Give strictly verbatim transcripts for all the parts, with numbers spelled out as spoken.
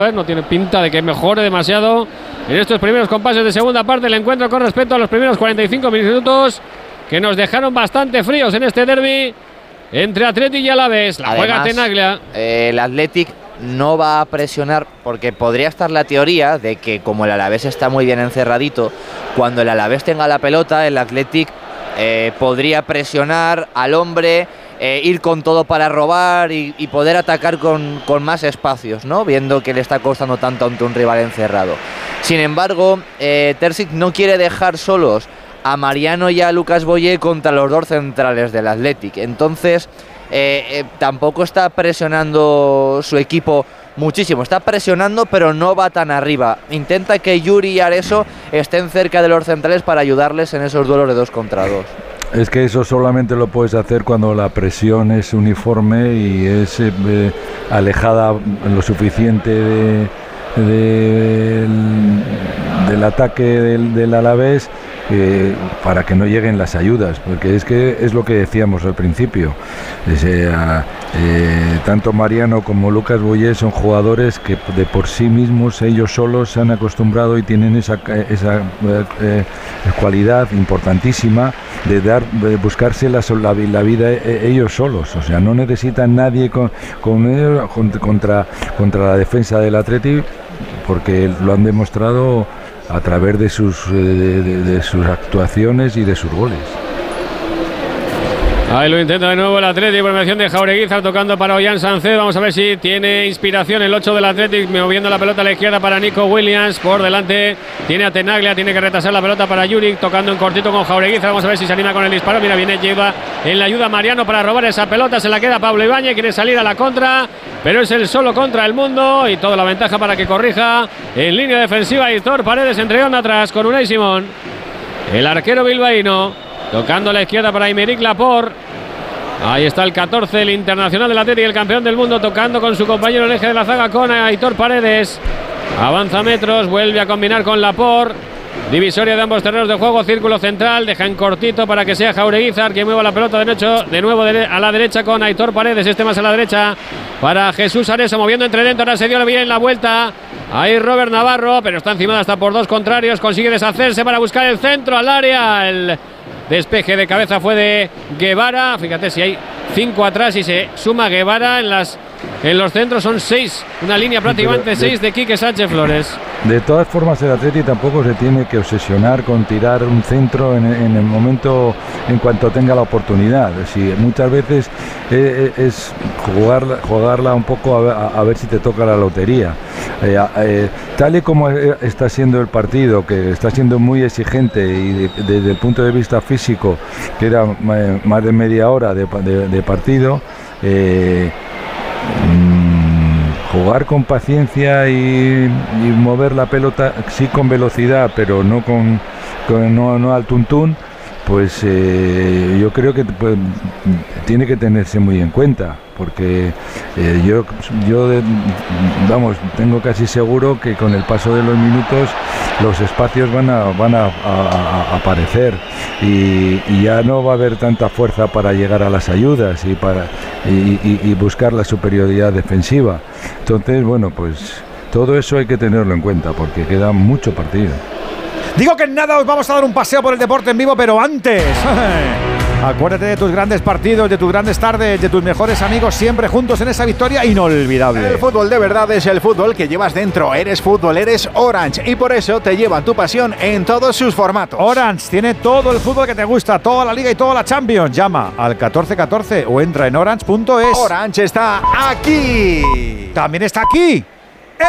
No tiene pinta de que mejore demasiado en estos primeros compases de segunda parte el encuentro con respecto a los primeros cuarenta y cinco minutos que nos dejaron bastante fríos en este derbi entre Athletic y Alavés. La Además, juega Tenaglia. Eh, el Athletic no va a presionar, porque podría estar la teoría de que como el Alavés está muy bien encerradito, cuando el Alavés tenga la pelota, el Athletic eh, podría presionar al hombre, eh, ir con todo para robar y, y poder atacar con, con más espacios, ¿no? Viendo que le está costando tanto ante un rival encerrado. Sin embargo, eh, Terzic no quiere dejar solos a Mariano y a Lucas Boyé contra los dos centrales del Athletic. Entonces, eh, eh, tampoco está presionando su equipo muchísimo. Está presionando, pero no va tan arriba. Intenta que Yuri y Areso estén cerca de los centrales para ayudarles en esos duelos de dos contra dos. Es que eso solamente lo puedes hacer cuando la presión es uniforme y es eh, alejada lo suficiente de, de, del, del ataque del, del Alavés eh, para que no lleguen las ayudas, porque es que es lo que decíamos al principio. Es, eh, eh, tanto Mariano como Lucas Boyé son jugadores que de por sí mismos, ellos solos, se han acostumbrado y tienen esa, esa eh, eh, cualidad importantísima de dar, de buscarse la, la, la vida ellos solos. O sea, no necesitan nadie con, con ellos, contra, contra la defensa del Athletic, porque lo han demostrado a través de sus, de, de, de sus actuaciones y de sus goles. Ahí lo intenta de nuevo el Athletic por mediación de Jaureguizar, tocando para Ollán Sánchez. Vamos a ver si tiene inspiración el ocho del Athletic, moviendo la pelota a la izquierda para Nico Williams. Por delante tiene a Tenaglia, tiene que retrasar la pelota para Juric, tocando en cortito con Jaureguizar. Vamos a ver si se anima con el disparo. Mira, viene, lleva en la ayuda Mariano para robar esa pelota. Se la queda Pablo Ibáñez, quiere salir a la contra, pero es el solo contra el mundo y toda la ventaja para que corrija en línea defensiva Aitor Paredes, entregando atrás con Unai Simón. El arquero bilbaíno tocando a la izquierda para Aymeric Laporte. Ahí está el catorce, el internacional del Athletic, el campeón del mundo, tocando con su compañero en el eje de la zaga con Aitor Paredes. Avanza metros, vuelve a combinar con Laporte. Divisoria de ambos terrenos de juego, círculo central, deja en cortito para que sea Jaureguizar que mueva la pelota de, noche, de nuevo de, a la derecha con Aitor Paredes, este más a la derecha para Jesús Areso, moviendo entre dentro, ahora se dio bien la vuelta. Ahí Robert Navarro, pero está encima hasta por dos contrarios, consigue deshacerse para buscar el centro al área. El despeje de cabeza fue de Guevara. Fíjate si hay cinco atrás y se suma Guevara en las en los centros, son seis, una línea prácticamente seis de, de Quique Sánchez Flores. De todas formas, el Athletic tampoco se tiene que obsesionar con tirar un centro en, en el momento, en cuanto tenga la oportunidad. Si muchas veces eh, es jugarla, jugarla un poco a, a, a ver si te toca la lotería. Eh, eh, tal y como está siendo el partido, que está siendo muy exigente y de, de, desde el punto de vista físico queda más de media hora de, de, de partido, eh, jugar con paciencia y, y mover la pelota, sí con velocidad, pero no con, con no, no al tuntún, pues eh, yo creo que pues, tiene que tenerse muy en cuenta, porque eh, yo, yo de, vamos, tengo casi seguro que con el paso de los minutos los espacios van a, van a, a, a aparecer y, y ya no va a haber tanta fuerza para llegar a las ayudas y, para, y, y, y buscar la superioridad defensiva. Entonces, bueno, pues todo eso hay que tenerlo en cuenta porque queda mucho partido. Digo que en nada os vamos a dar un paseo por el deporte en vivo, pero antes acuérdate de tus grandes partidos, de tus grandes tardes, de tus mejores amigos, siempre juntos en esa victoria inolvidable. El fútbol de verdad es el fútbol que llevas dentro. Eres fútbol, eres Orange, y por eso te llevan tu pasión en todos sus formatos. Orange tiene todo el fútbol que te gusta, toda la Liga y toda la Champions. Llama al catorce catorce o entra en orange punto es. Orange está aquí. También está aquí. ¡Eh!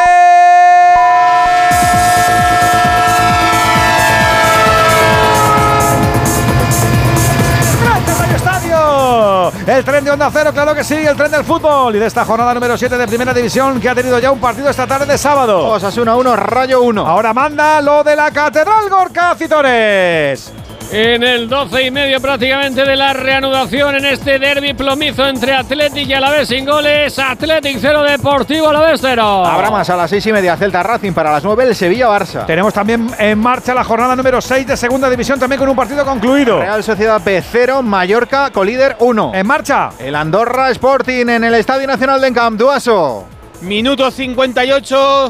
El tren de Onda Cero, claro que sí, el tren del fútbol y de esta jornada número siete de Primera División, que ha tenido ya un partido esta tarde de sábado. Osasuna uno, Rayo uno. Ahora manda lo de la Catedral Gorka Citores. En el doce y medio prácticamente de la reanudación en este derbi plomizo entre Athletic y Alavés sin goles. Athletic cero, Deportivo Alavés cero. Habrá más a las seis y media, Celta Racing, para las nueve el Sevilla-Barça. Tenemos también en marcha la jornada número seis de Segunda División, también con un partido concluido. Real Sociedad B cero, Mallorca colíder uno. En marcha el Andorra Sporting en el Estadio Nacional de Camp Duaso. Minuto cincuenta y ocho